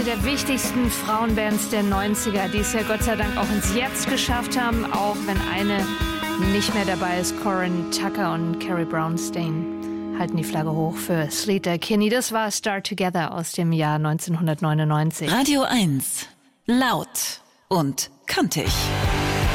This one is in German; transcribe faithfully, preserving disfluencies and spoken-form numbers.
der wichtigsten Frauenbands der neunziger, die es ja Gott sei Dank auch ins Jetzt geschafft haben, auch wenn eine nicht mehr dabei ist. Corin Tucker und Carrie Brownstein halten die Flagge hoch für Sleater Kinney. Das war Start Together aus dem Jahr neunzehnhundertneunundneunzig. Radio eins. Laut und kantig.